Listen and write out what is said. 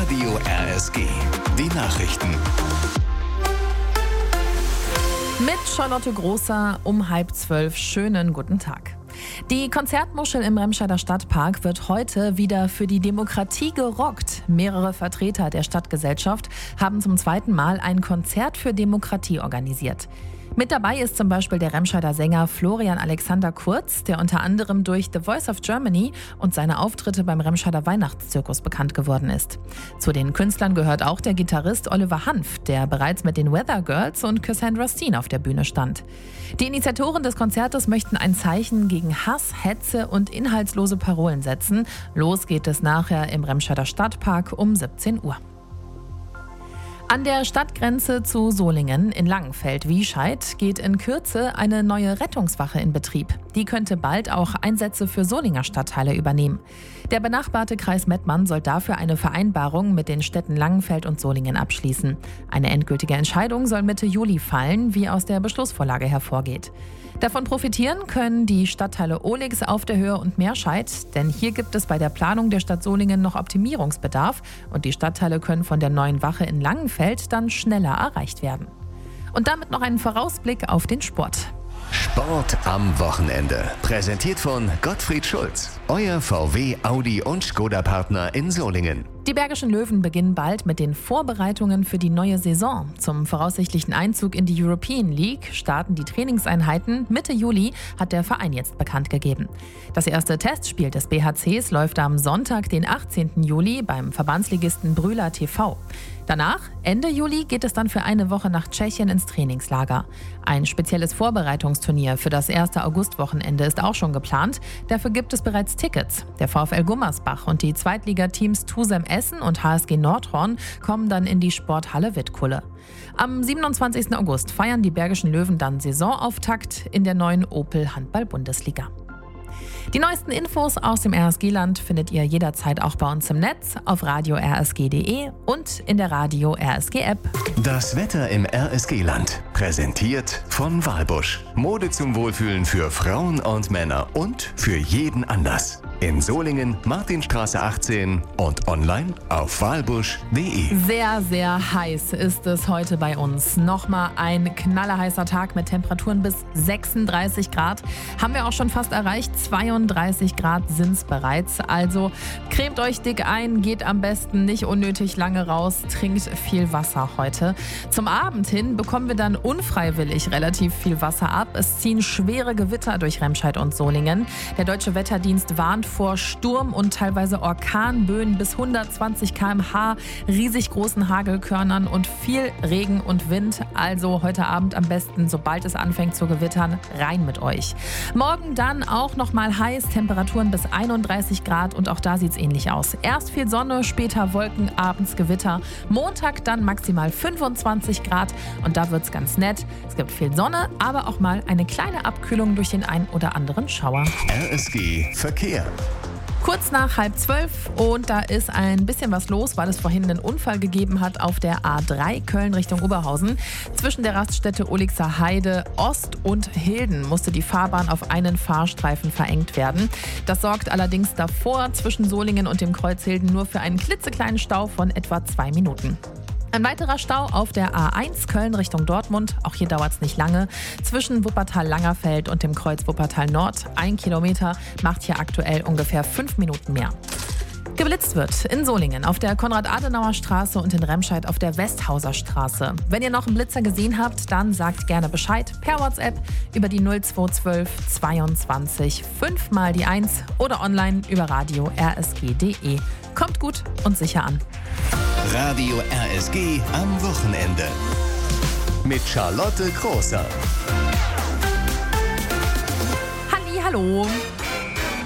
Radio RSG. Die Nachrichten. Mit Charlotte Großer um 11:30. Schönen guten Tag. Die Konzertmuschel im Remscheider Stadtpark wird heute wieder für die Demokratie gerockt. Mehrere Vertreter der Stadtgesellschaft haben zum zweiten Mal ein Konzert für Demokratie organisiert. Mit dabei ist zum Beispiel der Remscheider Sänger Florian Alexander Kurz, der unter anderem durch The Voice of Germany und seine Auftritte beim Remscheider Weihnachtszirkus bekannt geworden ist. Zu den Künstlern gehört auch der Gitarrist Oliver Hanf, der bereits mit den Weather Girls und Cassandra Steen auf der Bühne stand. Die Initiatoren des Konzertes möchten ein Zeichen gegen Hass, Hetze und inhaltslose Parolen setzen. Los geht es nachher im Remscheider Stadtpark um 17 Uhr. An der Stadtgrenze zu Solingen in Langenfeld-Wiescheid geht in Kürze eine neue Rettungswache in Betrieb. Die könnte bald auch Einsätze für Solinger Stadtteile übernehmen. Der benachbarte Kreis Mettmann soll dafür eine Vereinbarung mit den Städten Langenfeld und Solingen abschließen. Eine endgültige Entscheidung soll Mitte Juli fallen, wie aus der Beschlussvorlage hervorgeht. Davon profitieren können die Stadtteile Ohlix, Auf der Höhe und Meerscheid, denn hier gibt es bei der Planung der Stadt Solingen noch Optimierungsbedarf und die Stadtteile können von der neuen Wache in Langenfeld dann schneller erreicht werden. Und damit noch einen Vorausblick auf den Sport. Sport am Wochenende. Präsentiert von Gottfried Schulz, euer VW, Audi und Skoda-Partner in Solingen. Die Bergischen Löwen beginnen bald mit den Vorbereitungen für die neue Saison. Zum voraussichtlichen Einzug in die European League starten die Trainingseinheiten. Mitte Juli hat der Verein jetzt bekannt gegeben. Das erste Testspiel des BHCs läuft am Sonntag, den 18. Juli beim Verbandsligisten Brühler TV. Danach, Ende Juli, geht es dann für eine Woche nach Tschechien ins Trainingslager. Ein spezielles Vorbereitungsturnier für das erste Augustwochenende ist auch schon geplant. Dafür gibt es bereits Tickets. Der VfL Gummersbach und die Zweitligateams Tusem Essen und HSG Nordhorn kommen dann in die Sporthalle Wittkulle. Am 27. August feiern die Bergischen Löwen dann Saisonauftakt in der neuen Opel Handball-Bundesliga. Die neuesten Infos aus dem RSG-Land findet ihr jederzeit auch bei uns im Netz, auf radio-rsg.de und in der Radio RSG-App. Das Wetter im RSG-Land. Präsentiert von Walbusch. Mode zum Wohlfühlen für Frauen und Männer und für jeden Anlass. In Solingen, Martinstraße 18 und online auf walbusch.de. Sehr, sehr heiß ist es heute bei uns. Nochmal ein knallerheißer Tag mit Temperaturen bis 36 Grad. Haben wir auch schon fast erreicht. 32 Grad sind es bereits. Also cremt euch dick ein, geht am besten nicht unnötig lange raus, trinkt viel Wasser heute. Zum Abend hin bekommen wir dann unfreiwillig relativ viel Wasser ab. Es ziehen schwere Gewitter durch Remscheid und Solingen. Der Deutsche Wetterdienst warnt vor Sturm- und teilweise Orkanböen bis 120 km/h, riesig großen Hagelkörnern und viel Regen und Wind. Also heute Abend am besten, sobald es anfängt zu gewittern, rein mit euch. Morgen dann auch noch mal heiß, Temperaturen bis 31 Grad und auch da sieht es ähnlich aus. Erst viel Sonne, später Wolken, abends Gewitter. Montag dann maximal 25 Grad und da wird es ganz nett. Es gibt viel Sonne, aber auch mal eine kleine Abkühlung durch den ein oder anderen Schauer. RSG Verkehr. Kurz nach 11:30 und da ist ein bisschen was los, weil es vorhin einen Unfall gegeben hat auf der A3 Köln Richtung Oberhausen. Zwischen der Raststätte Olixer Heide Ost und Hilden musste die Fahrbahn auf einen Fahrstreifen verengt werden. Das sorgt allerdings davor zwischen Solingen und dem Kreuz Hilden nur für einen klitzekleinen Stau von etwa 2 Minuten. Ein weiterer Stau auf der A1 Köln Richtung Dortmund. Auch hier dauert es nicht lange. Zwischen Wuppertal-Langerfeld und dem Kreuz Wuppertal-Nord. 1 Kilometer macht hier aktuell ungefähr 5 Minuten mehr. Geblitzt wird in Solingen auf der Konrad-Adenauer-Straße und in Remscheid auf der Westhauser Straße. Wenn ihr noch einen Blitzer gesehen habt, dann sagt gerne Bescheid per WhatsApp über die 0212 22 5 mal die 1 oder online über radio rsg.de. Kommt gut und sicher an. Radio RSG am Wochenende. Mit Charlotte Großer. Halli, hallo.